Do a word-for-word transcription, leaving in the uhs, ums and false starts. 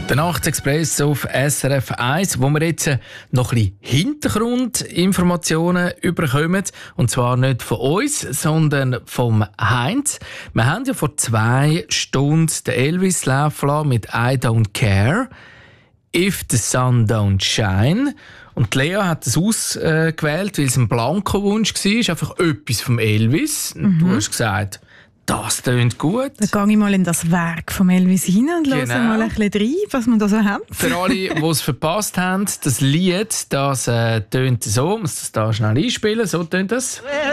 Der Nachtexpress auf S R F eins, wo wir jetzt noch ein bisschen Hintergrundinformationen überkommen. Und zwar nicht von uns, sondern vom Heinz. Wir haben ja vor zwei Stunden den Elvis laufen lassen mit «I don't care», «If the sun don't shine». Und Lea hat das ausgewählt, weil es ein Blanko-Wunsch war. Einfach etwas vom Elvis. Mhm. Du hast gesagt, das tönt gut. Dann gehe ich mal in das Werk von Elvis rein und höre Genau. mal ein bisschen rein, was wir da so haben. Für alle, die es verpasst haben, das Lied, das äh, tönt so. Ich muss das da schnell einspielen. So tönt das.